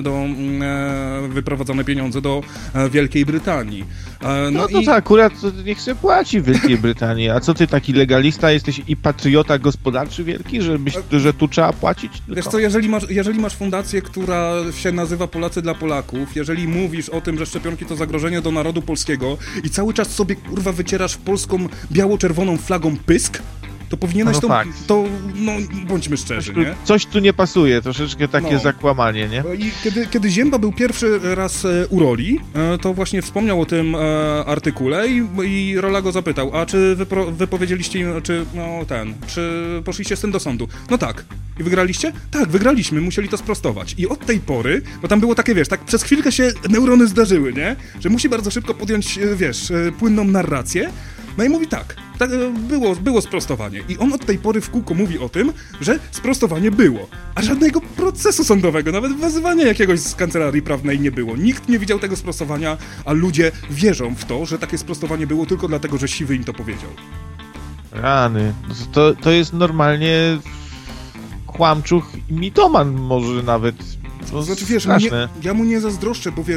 wyprowadzone pieniądze do Wielkiej Brytanii. No to akurat niech się płaci w Wielkiej Brytanii. A co ty taki legalista jesteś i patriota gospodarczy wielki, że tu trzeba płacić? Tylko? Wiesz co, jeżeli masz fundację, która się nazywa Polacy dla Polaków, jeżeli mówisz o tym, że szczepionki to zagrożenie do narodu polskiego i cały czas sobie kurwa wycierasz polską biało-czerwoną flagą pysk, to powinieneś to bądźmy szczerzy, nie? Coś tu nie pasuje, troszeczkę takie zakłamanie, nie? I kiedy Zięba był pierwszy raz u Roli, to właśnie wspomniał o tym artykule i Rola go zapytał, a czy wypowiedzieliście im, czy poszliście z tym do sądu? No tak. I wygraliście? Tak, wygraliśmy, musieli to sprostować. I od tej pory, bo tam było takie, tak przez chwilkę się neurony zdarzyły, nie? Że musi bardzo szybko podjąć, płynną narrację. No i mówi tak, było sprostowanie. I on od tej pory w kółko mówi o tym, że sprostowanie było. A żadnego procesu sądowego, nawet wezwania jakiegoś z kancelarii prawnej nie było. Nikt nie widział tego sprostowania, a ludzie wierzą w to, że takie sprostowanie było tylko dlatego, że Siwy im to powiedział. Rany, to jest normalnie kłamczuch i mitoman może nawet. Znaczy wiesz, ja mu nie zazdroszczę, bo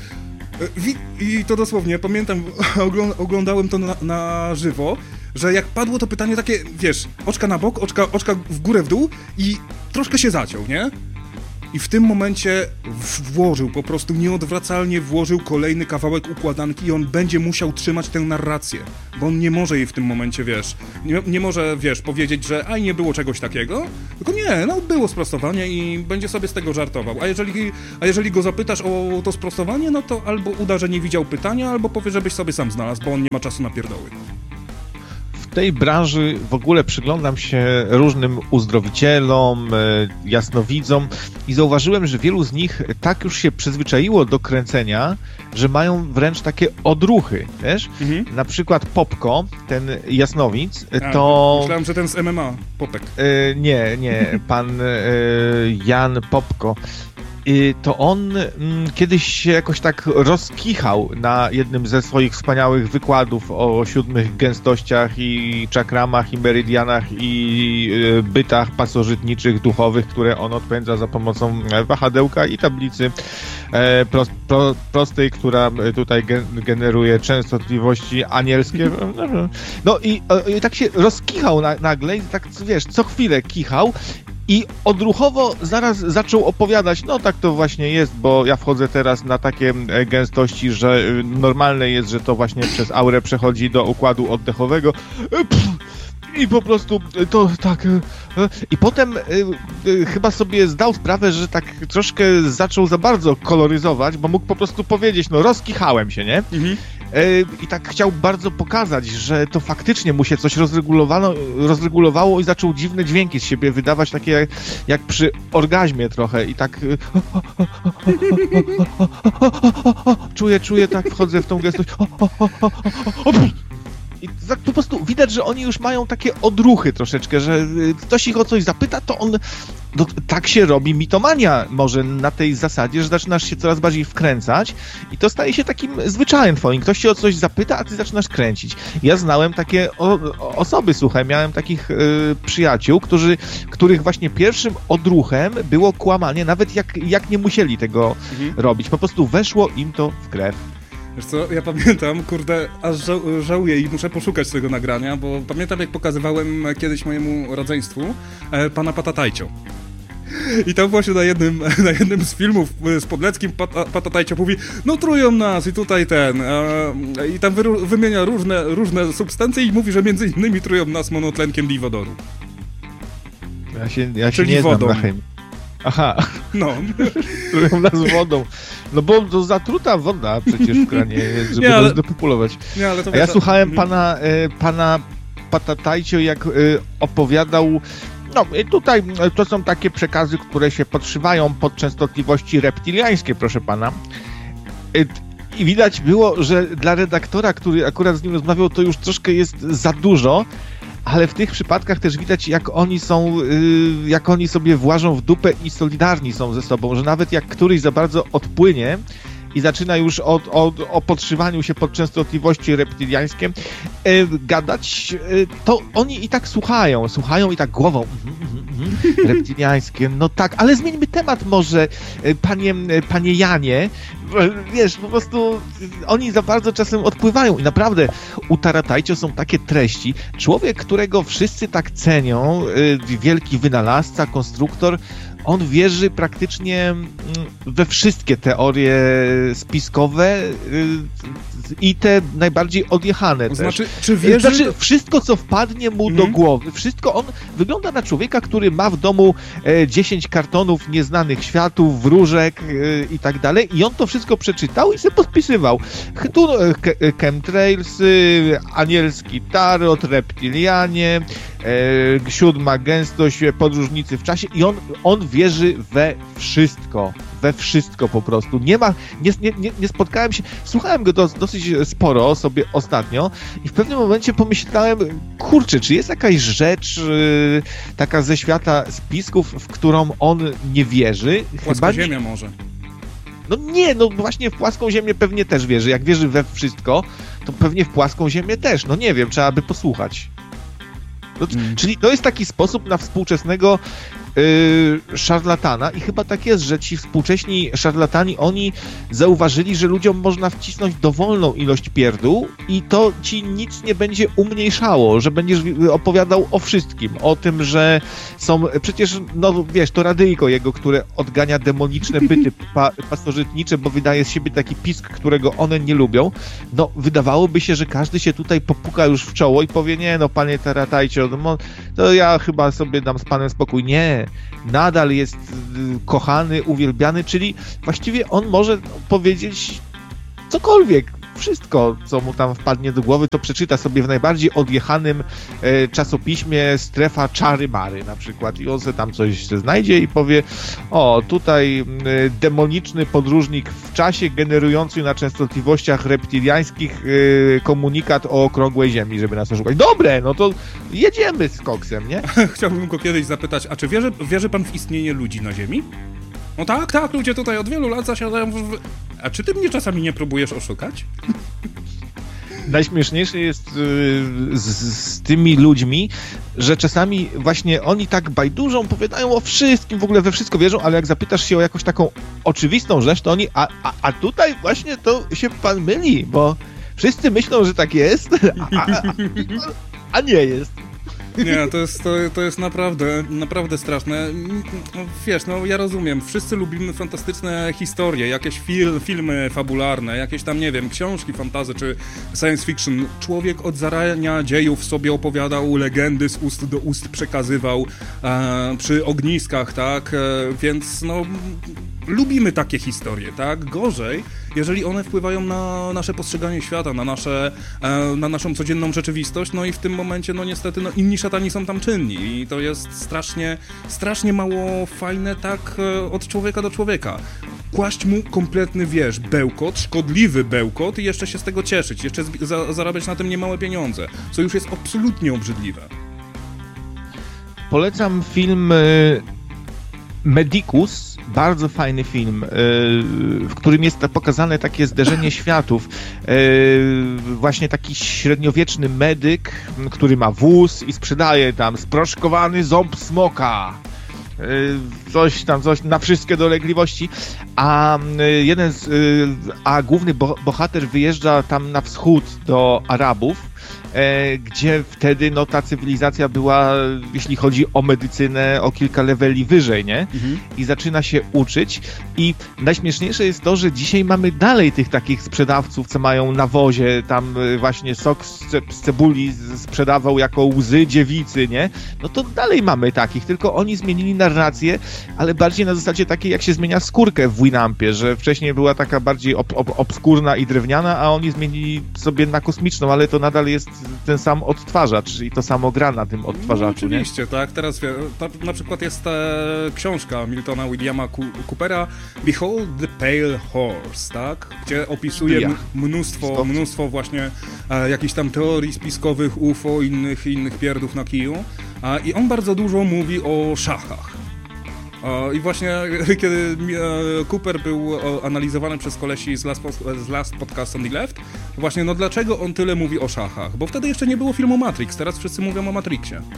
i to dosłownie, pamiętam, oglądałem to na żywo, że jak padło to pytanie takie, oczka na bok, oczka w górę, w dół i troszkę się zaciął, nie? I w tym momencie po prostu nieodwracalnie włożył kolejny kawałek układanki i on będzie musiał trzymać tę narrację, bo on nie może jej w tym momencie, nie może, powiedzieć, że nie było czegoś takiego, tylko było sprostowanie i będzie sobie z tego żartował, a jeżeli go zapytasz o to sprostowanie, no to albo uda, że nie widział pytania, albo powie, żebyś sobie sam znalazł, bo on nie ma czasu na pierdoły. W tej branży w ogóle przyglądam się różnym uzdrowicielom, jasnowidzom i zauważyłem, że wielu z nich tak już się przyzwyczaiło do kręcenia, że mają wręcz takie odruchy, wiesz? Mhm. Na przykład Popko, ten jasnowidz, to... Myślałem, że ten z MMA, Popek. Nie, pan Jan Popko. To on kiedyś się jakoś tak rozkichał na jednym ze swoich wspaniałych wykładów o 7 gęstościach i czakramach i meridianach i bytach pasożytniczych, duchowych, które on odpędza za pomocą wahadełka i tablicy prostej, która tutaj generuje częstotliwości anielskie. No i tak się rozkichał nagle i tak, co chwilę kichał. I odruchowo zaraz zaczął opowiadać, tak to właśnie jest, bo ja wchodzę teraz na takie gęstości, że normalne jest, że to właśnie przez aurę przechodzi do układu oddechowego. I po prostu to tak... I potem chyba sobie zdał sprawę, że tak troszkę zaczął za bardzo koloryzować, bo mógł po prostu powiedzieć, rozkichałem się, nie? Mhm. I tak chciał bardzo pokazać, że to faktycznie mu się coś rozregulowało i zaczął dziwne dźwięki z siebie wydawać, takie jak przy orgazmie trochę i tak czuję, tak wchodzę w tą gęstość. I tak po prostu widać, że oni już mają takie odruchy troszeczkę, że ktoś ich o coś zapyta, to on... tak się robi mitomania może na tej zasadzie, że zaczynasz się coraz bardziej wkręcać i to staje się takim zwyczajem twoim. Ktoś się o coś zapyta, a ty zaczynasz kręcić. Ja znałem takie osoby, słuchaj, miałem takich przyjaciół, których właśnie pierwszym odruchem było kłamanie, nawet jak nie musieli tego robić. Po prostu weszło im to w krew. Wiesz co, ja pamiętam, aż żałuję i muszę poszukać tego nagrania, bo pamiętam, jak pokazywałem kiedyś mojemu rodzeństwu pana Patatajcio. I tam właśnie na jednym z filmów z Podleckim Patatajcio mówi, trują nas i tutaj i tam wymienia różne substancje i mówi, że między innymi trują nas monotlenkiem diwodoru. Ja się nie znam na chemii. Aha. No. Trują nas wodą. No bo to zatruta woda przecież w kranie jest, żeby nas dopopulować. A ja słuchałem pana Patatajcio, jak opowiadał, tutaj to są takie przekazy, które się podszywają pod częstotliwości reptiliańskie, proszę pana. I widać było, że dla redaktora, który akurat z nim rozmawiał, to już troszkę jest za dużo, ale w tych przypadkach też widać, jak oni sobie włażą w dupę i solidarni są ze sobą, że nawet jak któryś za bardzo odpłynie i zaczyna już o podszywaniu się pod częstotliwości reptiliańskie gadać, to oni i tak słuchają i tak głową reptiliańskie, tak, ale zmieńmy temat może, panie Janie, wiesz, po prostu oni za bardzo czasem odpływają i naprawdę u Taratajcio są takie treści. Człowiek, którego wszyscy tak cenią, wielki wynalazca, konstruktor, on wierzy praktycznie we wszystkie teorie spiskowe i te najbardziej odjechane też. Znaczy, czy wierzy... Znaczy, wszystko, co wpadnie mu do głowy, wszystko, on wygląda na człowieka, który ma w domu 10 kartonów nieznanych światów, wróżek i tak dalej, i on to wszystko przeczytał i sobie podpisywał. Tu chemtrails, anielski tarot, reptilianie, 7. gęstość, podróżnicy w czasie, i on wierzy we wszystko po prostu. Nie spotkałem się, słuchałem go dosyć sporo sobie ostatnio i w pewnym momencie pomyślałem, kurczę, czy jest jakaś rzecz taka ze świata spisków, w którą on nie wierzy? Płaska ziemia może. No nie, no właśnie w płaską ziemię pewnie też wierzy. Jak wierzy we wszystko, to pewnie w płaską ziemię też. No nie wiem, trzeba by posłuchać. No, czyli to jest taki sposób na współczesnego szarlatana i chyba tak jest, że ci współcześni szarlatani, oni zauważyli, że ludziom można wcisnąć dowolną ilość pierdół i to ci nic nie będzie umniejszało, że będziesz opowiadał o wszystkim, o tym, że są, przecież, no wiesz, to radyjko jego, które odgania demoniczne byty pasożytnicze, bo wydaje z siebie taki pisk, którego one nie lubią, no wydawałoby się, że każdy się tutaj popuka już w czoło i powie, nie no panie Taratajcio, no, to ja chyba sobie dam z panem spokój. Nie, nadal jest kochany, uwielbiany, czyli właściwie on może powiedzieć cokolwiek, wszystko, co mu tam wpadnie do głowy, to przeczyta sobie w najbardziej odjechanym czasopiśmie Strefa Czary-Mary na przykład i on se tam coś znajdzie i powie, o, tutaj demoniczny podróżnik w czasie generujący na częstotliwościach reptiliańskich komunikat o okrągłej ziemi, żeby nas oszukać. Dobre, no to jedziemy z koksem, nie? Chciałbym go kiedyś zapytać, a czy wierzy pan w istnienie ludzi na ziemi? No tak, ludzie tutaj od wielu lat zasiadają A czy ty mnie czasami nie próbujesz oszukać? Najśmieszniejsze jest z tymi ludźmi, że czasami właśnie oni tak bajdurzą, powiadają o wszystkim, w ogóle we wszystko wierzą, ale jak zapytasz się o jakąś taką oczywistą rzecz, to oni, a tutaj właśnie to się pan myli, bo wszyscy myślą, że tak jest, a nie jest. Nie, to jest naprawdę straszne. No, wiesz, no ja rozumiem, wszyscy lubimy fantastyczne historie, jakieś filmy fabularne, jakieś tam, nie wiem, książki fantasy czy science fiction. Człowiek od zarania dziejów sobie opowiadał, legendy z ust do ust przekazywał przy ogniskach, tak? Więc no lubimy takie historie, tak? Gorzej, jeżeli one wpływają na nasze postrzeganie świata, na naszą codzienną rzeczywistość, no i w tym momencie, no niestety, no inni szatani są tam czynni i to jest strasznie mało fajne, tak, od człowieka do człowieka. Kłaść mu kompletny, wiesz, bełkot, szkodliwy bełkot i jeszcze się z tego cieszyć, jeszcze zarabiać na tym niemałe pieniądze, co już jest absolutnie obrzydliwe. Polecam film Medicus, bardzo fajny film, w którym jest pokazane takie zderzenie światów. Właśnie taki średniowieczny medyk, który ma wóz i sprzedaje tam sproszkowany ząb smoka. Coś na wszystkie dolegliwości, a główny bohater wyjeżdża tam na wschód do Arabów, gdzie wtedy no ta cywilizacja była, jeśli chodzi o medycynę, o kilka leveli wyżej, nie? I zaczyna się uczyć i najśmieszniejsze jest to, że dzisiaj mamy dalej tych takich sprzedawców, co mają na wozie tam właśnie sok z cebuli sprzedawał jako łzy dziewicy, nie? No to dalej mamy takich, tylko oni zmienili narrację, ale bardziej na zasadzie takiej, jak się zmienia skórkę w Winampie, że wcześniej była taka bardziej obskurna i drewniana, a oni zmienili sobie na kosmiczną, ale to nadal jest ten sam odtwarzacz i to samo gra na tym odtwarzaczu, no, oczywiście, nie? Tak. Teraz na przykład jest książka Miltona Williama Coopera Behold the Pale Horse, tak? Gdzie opisuje mnóstwo właśnie jakichś tam teorii spiskowych, UFO, innych pierdów na kiju. I on bardzo dużo mówi o szachach. I właśnie kiedy Cooper był analizowany przez kolesi z Last Podcast on the Left, właśnie no dlaczego on tyle mówi o szachach? Bo wtedy jeszcze nie było filmu Matrix, teraz wszyscy mówią o Matrixie.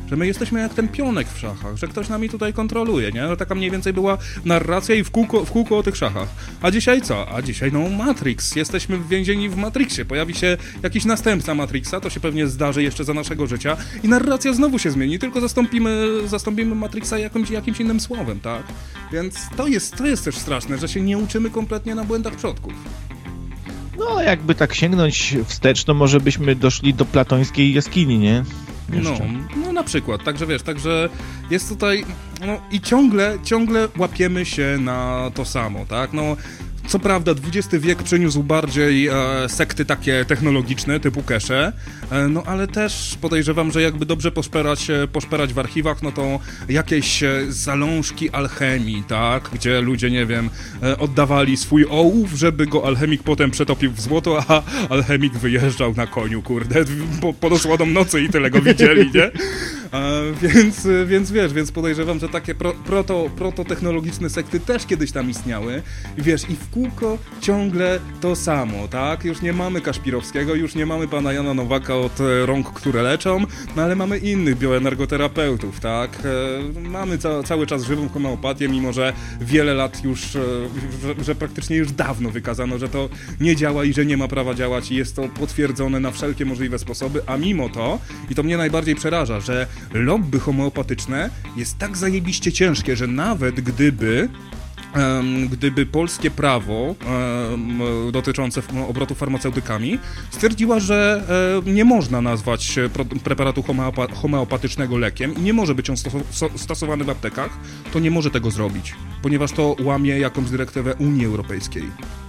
że my jesteśmy jak ten pionek w szachach, że ktoś nami tutaj kontroluje, nie? No taka mniej więcej była narracja i w kółko o tych szachach. A dzisiaj co? A dzisiaj no Matrix, jesteśmy więzieni w Matrixie, pojawi się jakiś następca Matrixa, to się pewnie zdarzy jeszcze za naszego życia i narracja znowu się zmieni, tylko zastąpimy Matrixa jakimś innym słowem, tak? Więc to jest też straszne, że się nie uczymy kompletnie na błędach przodków. No, jakby tak sięgnąć wstecz, to może byśmy doszli do platońskiej jaskini, nie? No na przykład, także wiesz, także jest tutaj, no i ciągle łapiemy się na to samo, tak? No, co prawda XX wiek przyniósł bardziej sekty takie technologiczne, typu cache, no ale też podejrzewam, że jakby dobrze poszperać w archiwach, no to jakieś zalążki alchemii, tak, gdzie ludzie, nie wiem, oddawali swój ołów, żeby go alchemik potem przetopił w złoto, a alchemik wyjeżdżał na koniu, kurde, pod osłoną nocy i tyle go widzieli, nie? Więc podejrzewam, że takie prototechnologiczne sekty też kiedyś tam istniały i wiesz, i w kółko ciągle to samo, tak? Już nie mamy Kaszpirowskiego, już nie mamy pana Jana Nowaka od rąk, które leczą, no ale mamy innych bioenergoterapeutów, tak? Mamy cały czas żywą homeopatię, mimo że wiele lat już, że praktycznie już dawno wykazano, że to nie działa i że nie ma prawa działać i jest to potwierdzone na wszelkie możliwe sposoby, a mimo to, i to mnie najbardziej przeraża, że lobby homeopatyczne jest tak zajebiście ciężkie, że nawet gdyby polskie prawo dotyczące obrotu farmaceutykami stwierdziła, że nie można nazwać preparatu homeopatycznego lekiem i nie może być on stosowany w aptekach, to nie może tego zrobić, ponieważ to łamie jakąś dyrektywę Unii Europejskiej.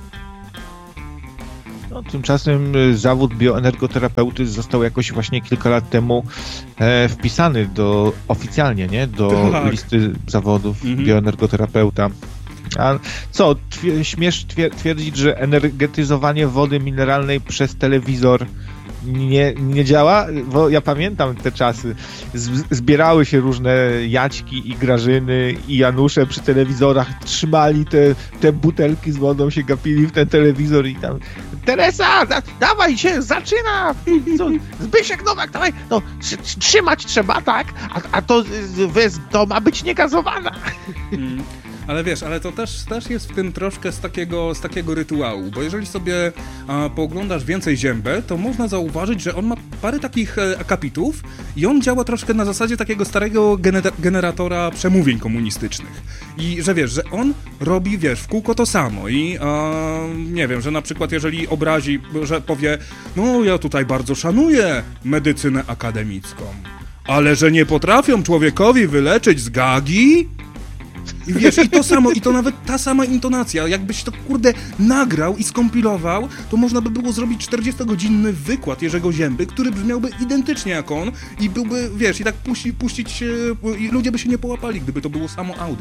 No, tymczasem zawód bioenergoterapeuty został jakoś właśnie kilka lat temu wpisany oficjalnie, nie? Do listy zawodów bioenergoterapeuta. A co, śmiesz twierdzić, że energetyzowanie wody mineralnej przez telewizor nie działa? Bo ja pamiętam te czasy. Zbierały się różne Jaćki i Grażyny i Janusze przy telewizorach, trzymali te butelki z wodą, się gapili w ten telewizor i tam Teresa, dawaj się, zaczyna! Zbyszek Nowak, dawaj! No, trzymać trzeba, tak? A to ma być niegazowana. Ale wiesz, ale to też jest w tym troszkę z takiego rytuału, bo jeżeli sobie pooglądasz więcej Ziębę, to można zauważyć, że on ma parę takich akapitów i on działa troszkę na zasadzie takiego starego generatora przemówień komunistycznych. I że wiesz, że on robi, wiesz, w kółko to samo i nie wiem, że na przykład jeżeli obrazi, że powie, no ja tutaj bardzo szanuję medycynę akademicką, ale że nie potrafią człowiekowi wyleczyć z gagi? I wiesz, i to samo, i to nawet ta sama intonacja, jakbyś to, kurde, nagrał i skompilował, to można by było zrobić 40-godzinny wykład Jerzego Zięby, który brzmiałby identycznie jak on i byłby, wiesz, i tak puścić, i ludzie by się nie połapali, gdyby to było samo audio.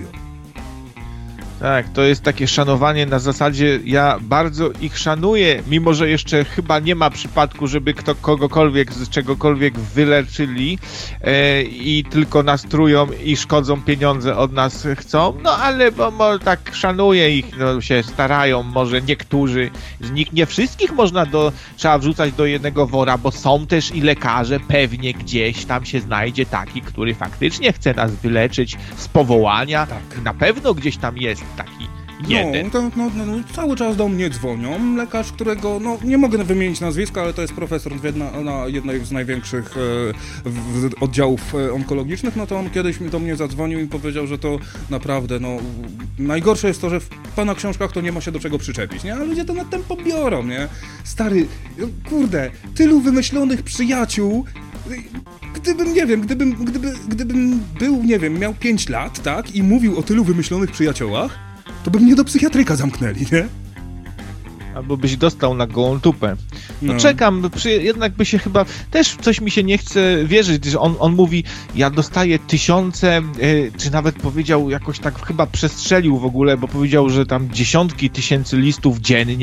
Tak, to jest takie szanowanie na zasadzie, ja bardzo ich szanuję, mimo że jeszcze chyba nie ma przypadku, żeby kogokolwiek z czegokolwiek wyleczyli i tylko nas trują i szkodzą, pieniądze od nas chcą, no ale bo tak szanuję ich, no się starają, może niektórzy z nich, nie wszystkich trzeba wrzucać do jednego wora, bo są też i lekarze, pewnie gdzieś tam się znajdzie taki, który faktycznie chce nas wyleczyć z powołania, tak. Na pewno gdzieś tam jest taki jeden. No, cały czas do mnie dzwonią. Lekarz, którego, no nie mogę wymienić nazwiska, ale to jest profesor na jednej z największych oddziałów onkologicznych, no to on kiedyś do mnie zadzwonił i powiedział, że to naprawdę, no najgorsze jest to, że w pana książkach to nie ma się do czego przyczepić, nie? A ludzie to na tempo biorą, nie? Stary, kurde, tylu wymyślonych przyjaciół. Gdybym, nie wiem, gdybym był, nie wiem, miał 5 lat, tak, i mówił o tylu wymyślonych przyjaciołach, to by mnie do psychiatryka zamknęli, nie? Albo byś dostał na gołą tupę. No czekam, jednak by się chyba... Też coś mi się nie chce wierzyć, że on mówi, ja dostaję tysiące, czy nawet powiedział, jakoś tak chyba przestrzelił w ogóle, bo powiedział, że tam dziesiątki tysięcy listów dziennie.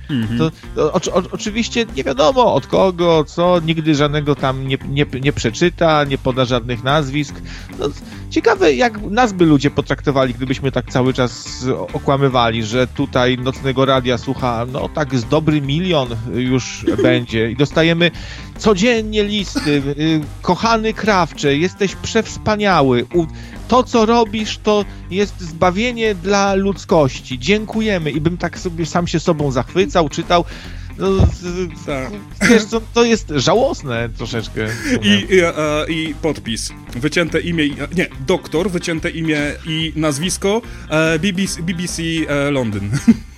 Oczywiście nie wiadomo od kogo, co, nigdy żadnego tam nie przeczyta, nie poda żadnych nazwisk. No, ciekawe, jak nas by ludzie potraktowali, gdybyśmy tak cały czas okłamywali, że tutaj Nocnego Radia słucha, no tak z dobry 1 milion już będzie i dostajemy codziennie listy. Kochany Krawcze, jesteś przewspaniały. To, co robisz, to jest zbawienie dla ludzkości. Dziękujemy. I bym tak sobie sam się sobą zachwycał, czytał. No, tak. Wiesz co, to jest żałosne troszeczkę. I podpis. Wycięte imię, doktor, wycięte imię i nazwisko BBC Londyn.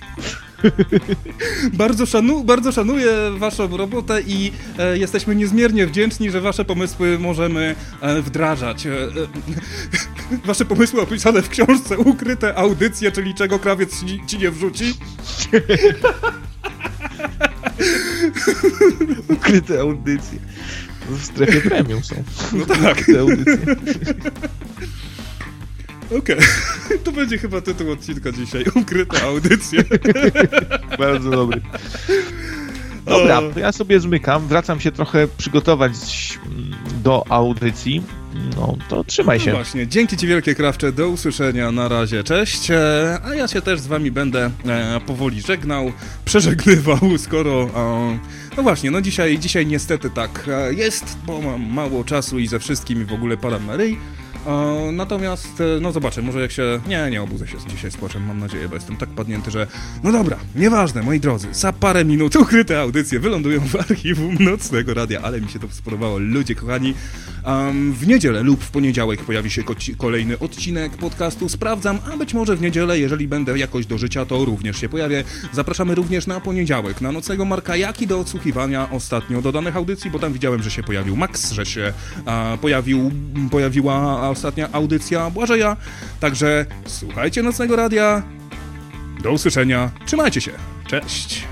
Bardzo szanuję waszą robotę i jesteśmy niezmiernie wdzięczni, że wasze pomysły możemy wdrażać. Wasze pomysły opisane w książce Ukryte audycje, czyli czego krawiec ci nie wrzuci. Ukryte audycje. W strefie premium są. No tak. Ukryte audycje. Okej. To będzie chyba tytuł odcinka dzisiaj. Ukryte audycje. Bardzo dobry. Dobra, to ja sobie zmykam. Wracam się trochę przygotować do audycji. No, to trzymaj się. No właśnie, dzięki ci wielkie, Krawcze, do usłyszenia, na razie, cześć, a ja się też z wami będę powoli żegnał, przeżegnywał, skoro, no właśnie, no dzisiaj niestety tak jest, bo mam mało czasu i ze wszystkim w ogóle padam na ryj. Natomiast, no zobaczę, może jak się... Nie obudzę się dzisiaj z płaczem, mam nadzieję, bo jestem tak padnięty, że... No dobra, nieważne, moi drodzy, za parę minut ukryte audycje wylądują w archiwum Nocnego Radia, ale mi się to spodobało, ludzie kochani. W niedzielę lub w poniedziałek pojawi się kolejny odcinek podcastu Sprawdzam, a być może w niedzielę, jeżeli będę jakoś do życia, to również się pojawię. Zapraszamy również na poniedziałek na Nocnego Marka, jak i do odsłuchiwania ostatnio dodanych audycji, bo tam widziałem, że się pojawił Max, że się pojawiła ostatnia audycja Błażeja. Także słuchajcie Nocnego Radia. Do usłyszenia. Trzymajcie się. Cześć.